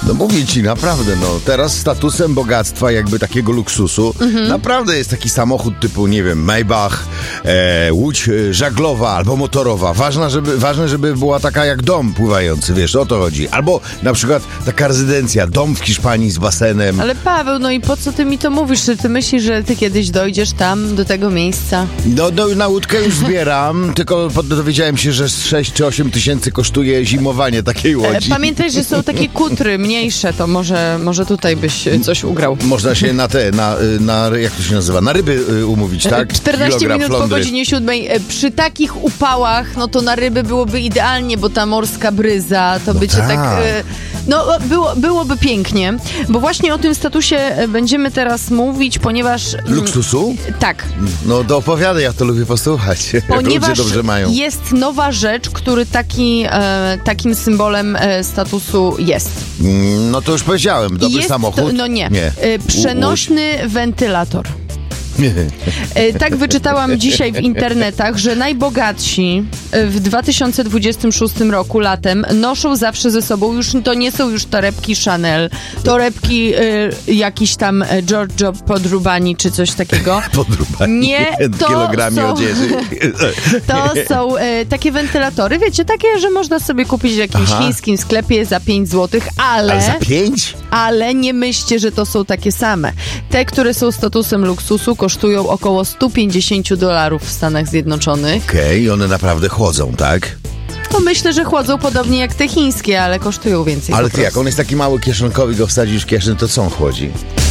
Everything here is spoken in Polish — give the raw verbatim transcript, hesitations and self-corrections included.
No mówię ci, naprawdę, no teraz statusem bogactwa, jakby takiego luksusu, mhm. naprawdę jest taki samochód typu, nie wiem, Maybach, e, łódź e, żaglowa albo motorowa. Ważne żeby, ważne, żeby była taka jak dom pływający, wiesz, o to chodzi. Albo na przykład taka rezydencja, dom w Hiszpanii z basenem. Ale Paweł, no i po co ty mi to mówisz? Czy ty myślisz, że ty kiedyś dojdziesz tam, do tego miejsca? No, no na łódkę już zbieram, tylko dowiedziałem się, że sześć czy osiem tysięcy kosztuje zimowanie takiej łodzi. E, pamiętaj, że są takie kutry mniejsze, to może, może tutaj byś coś ugrał. Można się na te, na, na jak to się nazywa, na ryby umówić, tak? czternaście Kilogram minut flądry. Po godzinie siódmej. Przy takich upałach, no to na ryby byłoby idealnie, bo ta morska bryza, to no by cię tak... tak... No, było, byłoby pięknie, bo właśnie o tym statusie będziemy teraz mówić, ponieważ... Luksusu? Tak. No to opowiadaj, ja to lubię posłuchać. Ponieważ ludzie dobrze mają. Jest nowa rzecz, który taki, e, takim symbolem e, statusu jest. No to już powiedziałem, dobry jest samochód. To, no nie. nie. E, przenośny U- wentylator. E, tak wyczytałam dzisiaj w internetach, że najbogatsi w dwa tysiące dwudziestym szóstym roku latem noszą zawsze ze sobą, już to nie są już torebki Chanel, torebki e, jakiś tam Giorgio Podrubani czy coś takiego. Podrubani. Nie, to kilogramy są, odzieży. To są e, takie wentylatory, wiecie, takie, że można sobie kupić w jakimś Aha. chińskim sklepie za pięć złotych, ale... Ale za pięć? Ale nie myślcie, że to są takie same. Te, które są statusem luksusu, kosztują około sto pięćdziesiąt dolarów w Stanach Zjednoczonych. Okej, okay, one naprawdę chłodzą, tak? No myślę, że chłodzą podobnie jak te chińskie, ale kosztują więcej. Ale ty jak, on jest taki mały kieszonkowy, go wsadzisz w kieszeń, to co on chłodzi?